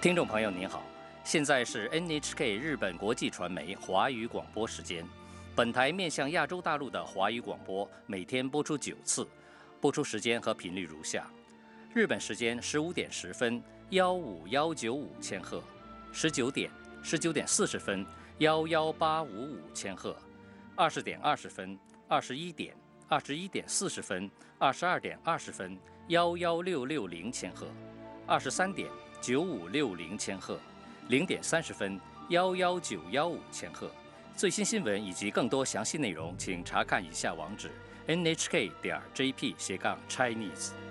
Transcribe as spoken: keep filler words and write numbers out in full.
听众朋友您好，现在是 N H K 日本国际传媒华语广播时间。本台面向亚洲大陆的华语广播每天播出九次，播出时间和频率如下：日本时间十五点十分，幺五幺九五千赫；十九点、十九点四十分，幺幺八五五千赫；二十点二十分、二十一点、二十一点四十分、二十二点二十分，幺幺六六零千赫；二十三点。九五六零千赫，零点三十分，幺幺九幺五千赫。最新新闻以及更多详细内容，请查看以下网址： n h k 点 j p 斜杠 Chinese。